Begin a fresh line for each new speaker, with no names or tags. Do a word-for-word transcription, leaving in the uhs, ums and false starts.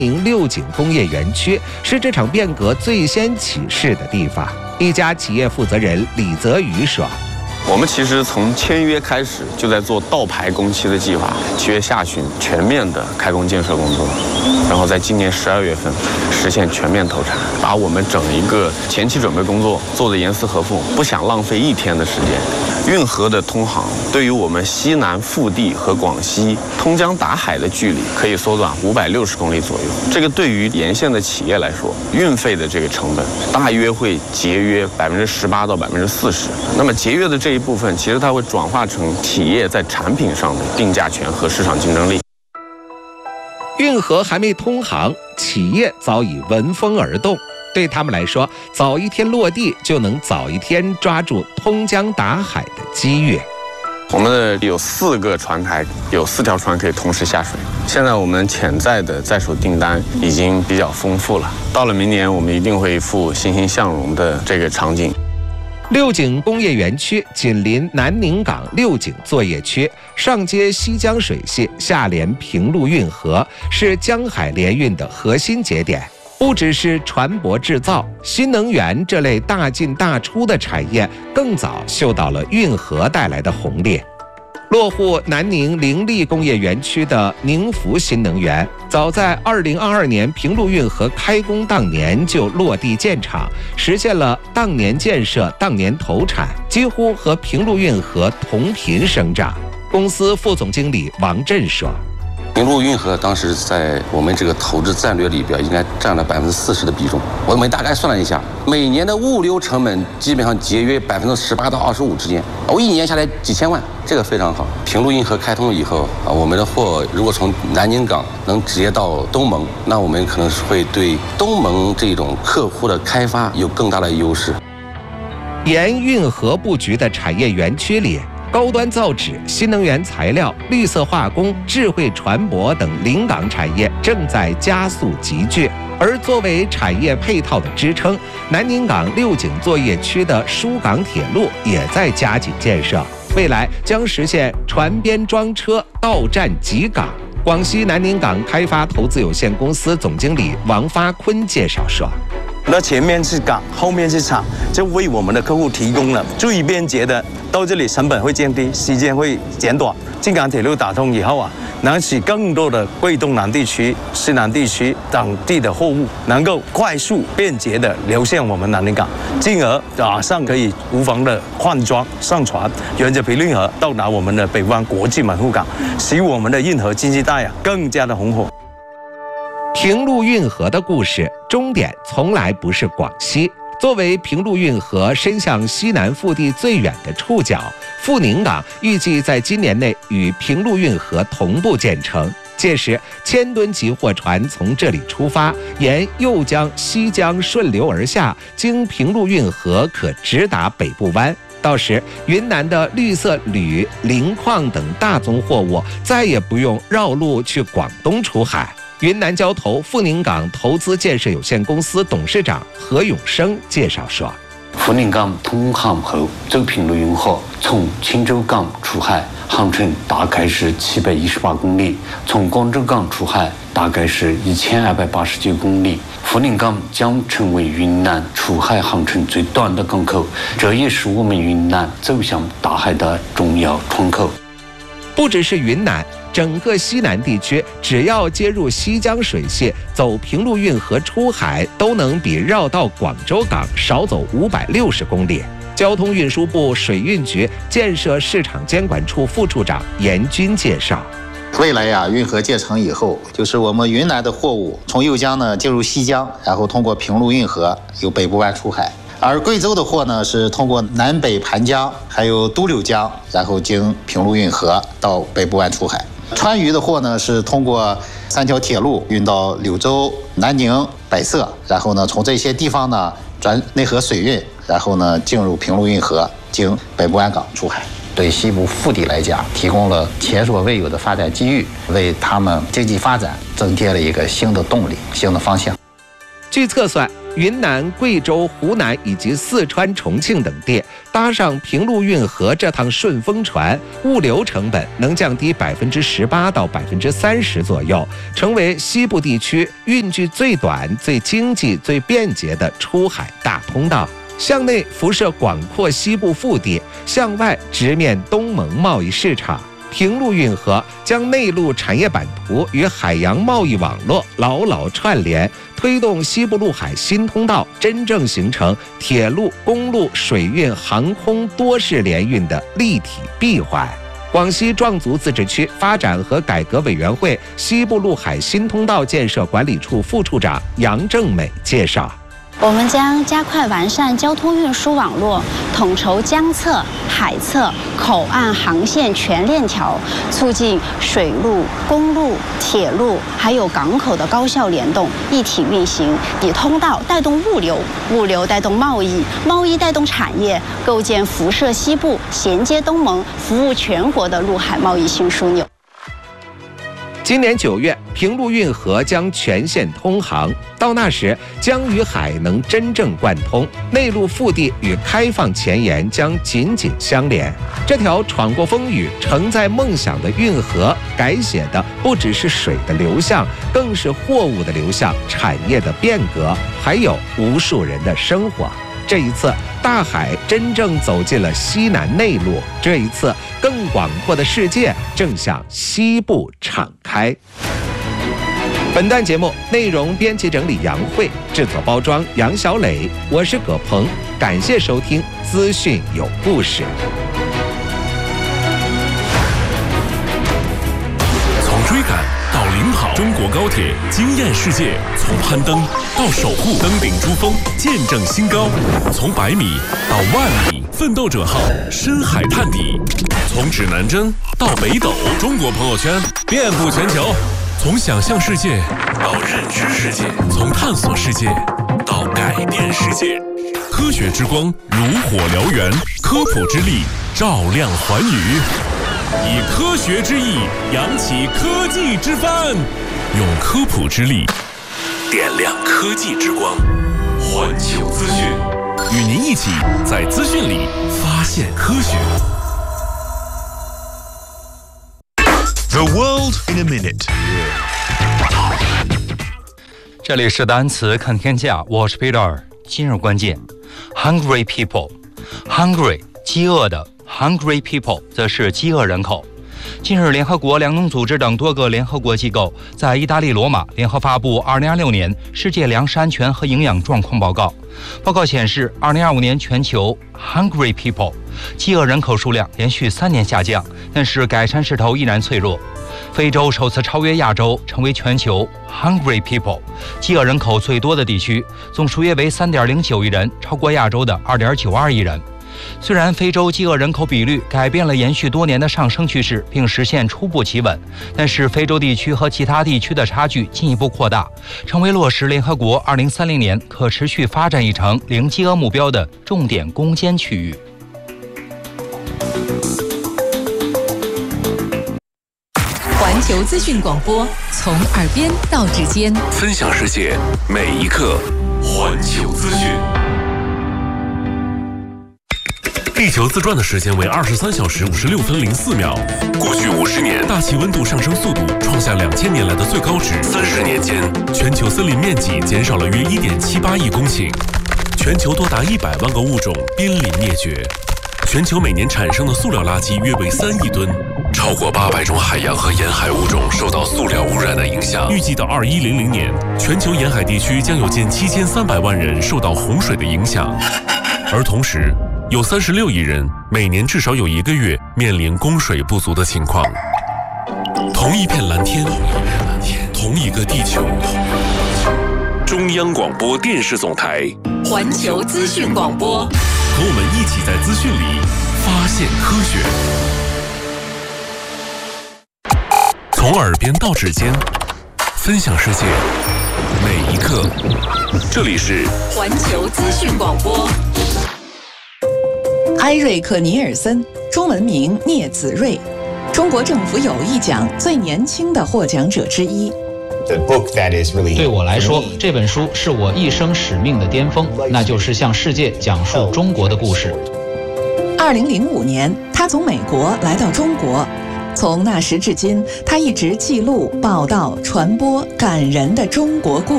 宁六井工业园区是这场变革最先起势的地方。一家企业负责人李泽宇说：“
我们其实从签约开始就在做倒排工期的计划，七月下旬全面的开工建设工作，然后在今年十二月份实现全面投产，把我们整一个前期准备工作做得严丝合缝，不想浪费一天的时间。运河的通航对于我们西南腹地和广西通江达海的距离可以缩短五百六十公里左右，这个对于沿线的企业来说，运费的这个成本大约会节约百分之十八到百分之四十。那么节约的这一部分，其实它会转化成企业在产品上的定价权和市场竞争力。
运河还没通航，企业早已闻风而动。对他们来说，早一天落地就能早一天抓住通江达海的机遇。
我们的有四个船台，有四条船可以同时下水。现在我们潜在的在手订单已经比较丰富了，到了明年我们一定会赴欣欣向荣的这个场景。
六井工业园区紧邻南宁港六井作业区，上接西江水系，下连平陆运河，是江海联运的核心节点。不只是船舶制造，新能源这类大进大出的产业更早嗅到了运河带来的红利。落户南宁凌力工业园区的宁福新能源，早在二零二二年平陆运河开工当年就落地建厂，实现了当年建设当年投产，几乎和平陆运河同频生长。公司副总经理王震说：“
平陆运河当时在我们这个投资战略里边，应该占了百分之四十的比重。我们大概算了一下，每年的物流成本基本上节约百分之十八到二十五之间。我一年下来几千万，这个非常好。平陆运河开通以后啊，我们的货如果从南宁港能直接到东盟，那我们可能是会对东盟这种客户的开发有更大的优势。”
沿运河布局的产业园区里，高端造纸、新能源材料、绿色化工、智慧船舶等临港产业正在加速集聚。而作为产业配套的支撑，南宁港六井作业区的疏港铁路也在加紧建设，未来将实现船边装车、到站集港。广西南宁港开发投资有限公司总经理王发坤介绍说：“
那前面是港，后面是厂，就为我们的客户提供了最便捷的，到这里成本会降低，时间会减短。京港铁路打通以后啊，能使更多的贵东南地区、西南地区等地的货物能够快速便捷的流向我们南宁港，进而马上可以无缝的换装上船，沿着平陆运河到达我们的北湾国际门户港，使我们的运河经济带啊更加的红火。”
平陆运河的故事终点从来不是广西。作为平陆运河伸向西南腹地最远的触角，富宁港预计在今年内与平陆运河同步建成。届时，千吨级货船从这里出发，沿右江、西江顺流而下，经平陆运河可直达北部湾。到时，云南的绿色铝、磷矿等大宗货物再也不用绕路去广东出海。云南交投富宁港投资建设有限公司董事长何永生介绍说：“
富宁港通航后，走平陆运河从青州港出海，航程大概是七百一十八公里；从广州港出海，大概是一千二百八十九公里。富宁港将成为云南出海航程最短的港口，这也是我们云南走向大海的重要窗口。”
不只是云南，整个西南地区只要接入西江水系，走平陆运河出海都能比绕道广州港少走五百六十公里。交通运输部水运局建设市场监管处副处长严军介绍：“
未来呀、啊，运河建成以后，就是我们云南的货物从右江呢进入西江，然后通过平陆运河由北部湾出海。而贵州的货呢，是通过南北盘江，还有都柳江，然后经平陆运河到北部湾出海。川渝的货呢，是通过三条铁路运到柳州、南宁、百色，然后呢，从这些地方呢转内河水运，然后呢进入平陆运河，经北部湾港出海。对西部腹地来讲，提供了前所未有的发展机遇，为他们经济发展增添了一个新的动力、新的方向。
据测算， 云南、贵州、湖南以及四川、重庆等地搭上平陆运河这趟顺风船，物流成本能降低百分之十八到百分之三十左右，成为西部地区运距最短、最经济、最便捷的出海大通道。向内辐射广阔西部腹地，向外直面东盟贸易市场。平陆运河将内陆产业版图与海洋贸易网络牢牢串联，推动西部陆海新通道真正形成铁路、公路、水运、航空多式联运的立体闭环。广西壮族自治区发展和改革委员会西部陆海新通道建设管理处副处长杨正美介绍。
我们将加快完善交通运输网络，统筹江侧、海侧、口岸航线全链条，促进水路、公路、铁路还有港口的高效联动、一体运行，以通道带动物流，物流带动贸易，贸易带动产业，构建辐射西部、衔接东盟、服务全国的陆海贸易新枢纽。
今年九月，平陆运河将全线通航，到那时，江与海能真正贯通，内陆腹地与开放前沿将紧紧相连。这条闯过风雨、承载梦想的运河，改写的不只是水的流向，更是货物的流向、产业的变革，还有无数人的生活。这一次，大海真正走进了西南内陆。这一次，更广阔的世界正向西部敞开。本段节目内容编辑整理杨慧，制作包装杨小磊，我是葛鹏，感谢收听资讯有故事。
从追赶到领跑，中国高铁惊艳世界；从攀登到守护，登顶珠峰，见证新高；从百米到万米，奋斗者号深海探底；从指南针到北斗，中国朋友圈遍布全球；从想象世界到认知世界，从探索世界到改变世界。科学之光如火燎原，科普之力照亮寰宇。以科学之翼扬起科技之帆，用科普之力点亮科技之光。环球资讯，与您一起在资讯里发现科学。
The world in a minute。
这里是单词看天下，我是 Peter。今日关键 ：Hungry people，Hungry 饥饿的。Hungry people 则是饥饿人口。近日，联合国粮农组织等多个联合国机构在意大利罗马联合发布二零二六年世界粮食安全和营养状况报告。报告显示，二零二五年全球 Hungry people 饥饿人口数量连续三年下降，但是改善势头依然脆弱。非洲首次超越亚洲，成为全球 Hungry people 饥饿人口最多的地区，总数约为 三点零九亿人，超过亚洲的 二点九二亿人。虽然非洲饥饿人口比率改变了延续多年的上升趋势，并实现初步企稳，但是非洲地区和其他地区的差距进一步扩大，成为落实联合国二零三零年可持续发展议程零饥饿目标的重点攻坚区域。
环球资讯广播，从耳边到指尖，
分享世界每一刻。环球资讯。地球自转的时间为二十三小时五十六分零四秒。过去五十年，大气温度上升速度创下两千年来的最高值。三十年间，全球森林面积减少了约一点七八亿公顷，全球多达一百万个物种濒临灭绝。全球每年产生的塑料垃圾约为三亿吨，超过八百种海洋和沿海物种受到塑料污染的影响。预计到二一零零年，全球沿海地区将有近七千三百万人受到洪水的影响，而同时，有三十六亿人每年至少有一个月面临供水不足的情况。同一片蓝天，同一个地球。中央广播电视总台，
环球资讯广播，
和我们一起在资讯里发现科学。从耳边到指尖，分享世界每一刻。这里是
环球资讯广播。
埃瑞克·尼尔森，中文名聂子睿，中国政府友谊奖最年轻的获奖者之一。
对我来说，这本书是我一生使命的巅峰，那就是向世界讲述中国的故事。
二零零五年，他从美国来到中国，从那时至今，他一直记录、报道、传播感人的中国故事。